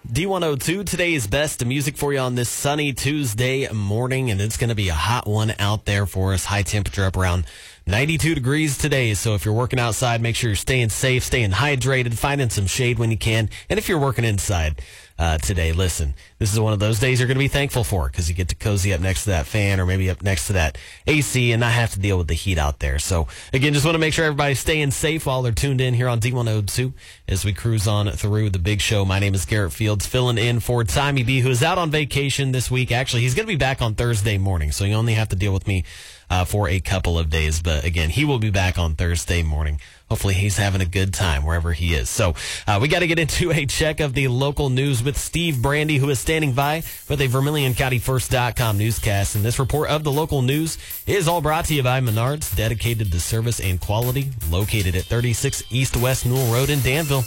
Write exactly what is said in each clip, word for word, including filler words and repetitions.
D one oh two, today's best music for you on this sunny Tuesday morning, and it's going to be a hot one out there for us. High temperature up around ninety-two degrees today, so if you're working outside, make sure you're staying safe, staying hydrated, finding some shade when you can. And if you're working inside uh, today, listen, this is one of those days you're going to be thankful for because you get to cozy up next to that fan or maybe up next to that A C and not have to deal with the heat out there. So, again, just want to make sure everybody's staying safe while they're tuned in here on D one oh two as we cruise on through the big show. My name is Garrett Fields, filling in for Tommy B, who is out on vacation this week. Actually, he's going to be back on Thursday morning, so you only have to deal with me Uh, for a couple of days. But again, he will be back on Thursday morning. Hopefully he's having a good time wherever he is. So uh, we got to get into a check of the local news with Steve Brandy, who is standing by with a Vermilion County First dot com newscast. And this report of the local news is all brought to you by Menards, dedicated to service and quality, located at thirty-six East West Newell Road in Danville.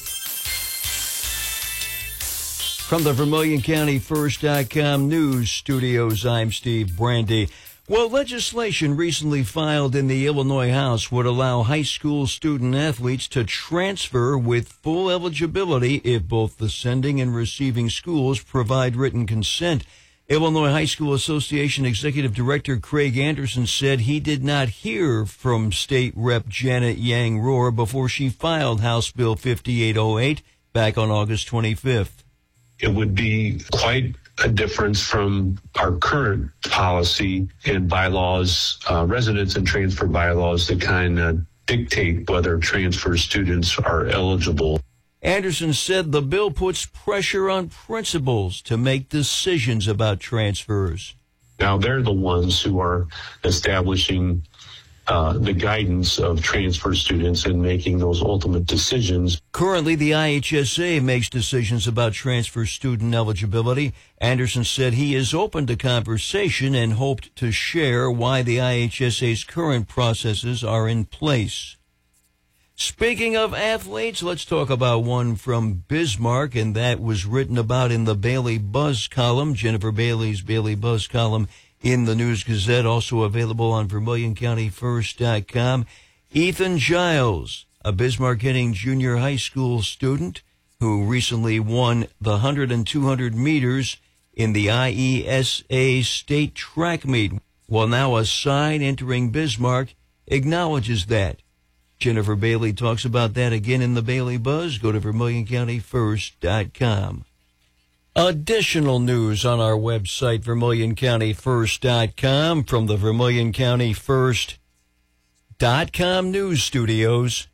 From the Vermilion County First dot com news studios, I'm Steve Brandy. Well, legislation recently filed in the Illinois House would allow high school student athletes to transfer with full eligibility if both the sending and receiving schools provide written consent. Illinois High School Association Executive Director Craig Anderson said he did not hear from State Rep Janet Yang Rohr before she filed House Bill fifty-eight oh eight back on August twenty-fifth. It would be quite a difference from our current policy and bylaws, uh, residence and transfer bylaws that kind of dictate whether transfer students are eligible. Anderson said the bill puts pressure on principals to make decisions about transfers. Now, they're the ones who are establishing Uh, the guidance of transfer students and making those ultimate decisions. Currently, the I H S A makes decisions about transfer student eligibility. Anderson said he is open to conversation and hoped to share why the I H S A's current processes are in place. Speaking of athletes, let's talk about one from Bismarck, and that was written about in the Bailey Buzz column, Jennifer Bailey's Bailey Buzz column in the News Gazette, also available on Vermilion County First dot com. Ethan Giles, a Bismarck-Henning junior high school student who recently won the one hundred and two hundred meters in the I E S A state track meet. Well, now a sign entering Bismarck acknowledges that. Jennifer Bailey talks about that again in the Bailey Buzz. Go to Vermilion County First dot com. Additional news on our website, Vermilion County First dot com, from the Vermilion County First dot com news studios.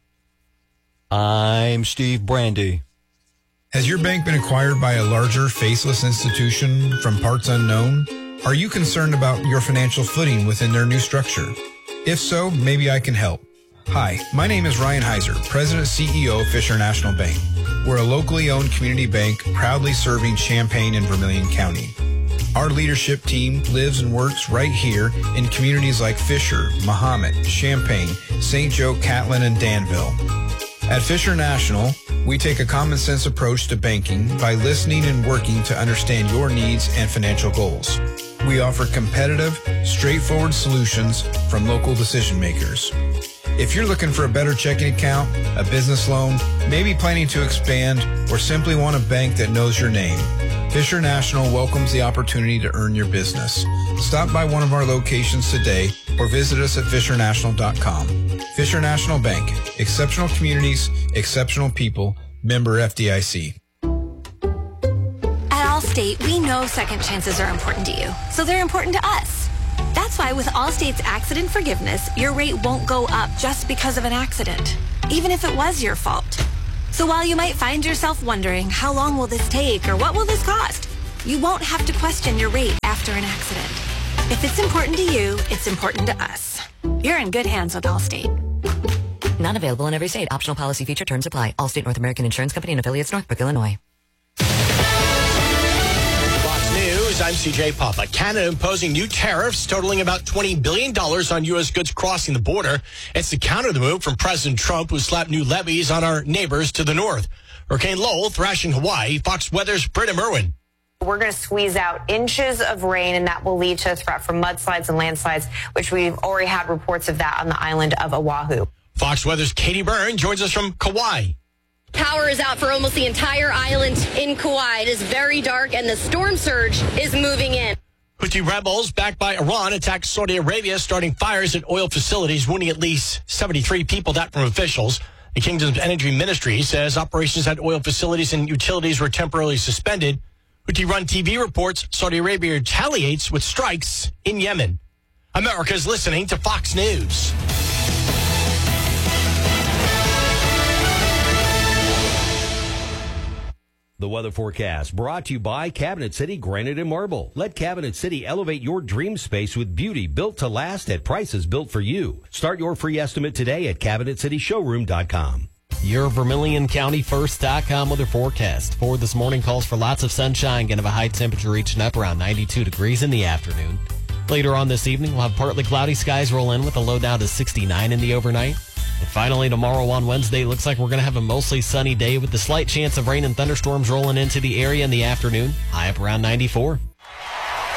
I'm Steve Brandy. Has your bank been acquired by a larger, faceless institution from parts unknown? Are you concerned about your financial footing within their new structure? If so, maybe I can help. Hi, my name is Ryan Heiser, President and C E O of Fisher National Bank. We're a locally owned community bank proudly serving Champaign and Vermilion County. Our leadership team lives and works right here in communities like Fisher, Mahomet, Champaign, Saint Joe, Catlin, and Danville. At Fisher National, we take a common sense approach to banking by listening and working to understand your needs and financial goals. We offer competitive, straightforward solutions from local decision makers. If you're looking for a better checking account, a business loan, maybe planning to expand, or simply want a bank that knows your name, Fisher National welcomes the opportunity to earn your business. Stop by one of our locations today or visit us at fisher national dot com. Fisher National Bank, exceptional communities, exceptional people, member F D I C. At Allstate, we know second chances are important to you, so they're important to us. That's why with Allstate's accident forgiveness, your rate won't go up just because of an accident, even if it was your fault. So while you might find yourself wondering, how long will this take or what will this cost? You won't have to question your rate after an accident. If it's important to you, it's important to us. You're in good hands with Allstate. Not available in every state. Optional policy feature terms apply. Allstate North American Insurance Company and affiliates, Northbrook, Illinois. I'm C J Papa. Canada imposing new tariffs totaling about twenty billion dollars on U S goods crossing the border. It's to counter the move from President Trump, who slapped new levies on our neighbors to the north. Hurricane Lowell thrashing Hawaii. Fox Weather's Britta Merwin. We're going to squeeze out inches of rain, and that will lead to a threat for mudslides and landslides, which we've already had reports of that on the island of Oahu. Fox Weather's Katie Byrne joins us from Kauai. Power is out for almost the entire island in Kauai. It is very dark, and the storm surge is moving in. Houthi rebels backed by Iran attacked Saudi Arabia, starting fires at oil facilities, wounding at least seventy-three people, that from officials. The kingdom's energy ministry says operations at oil facilities and utilities were temporarily suspended. Houthi-run T V reports Saudi Arabia retaliates with strikes in Yemen. America's listening to Fox News. The weather forecast brought to you by Cabinet City Granite and Marble. Let Cabinet City elevate your dream space with beauty built to last at prices built for you. Start your free estimate today at cabinet city showroom dot com. Your Vermilion County First dot com weather forecast for this morning calls for lots of sunshine. Going to have a high temperature reaching up around ninety-two degrees in the afternoon. Later on this evening, we'll have partly cloudy skies roll in with a low down to sixty-nine in the overnight. And finally, tomorrow on Wednesday, looks like we're going to have a mostly sunny day with the slight chance of rain and thunderstorms rolling into the area in the afternoon. High up around ninety-four.